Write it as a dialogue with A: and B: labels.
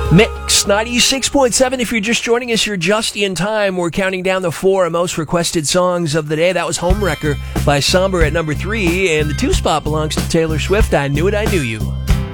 A: Mix 96.7. If you're just joining us, you're just in time. We're counting down the 4 most requested songs of the day. That was Homewrecker by Somber at number 3, and the 2 spot belongs to Taylor Swift, I Knew It, I Knew You.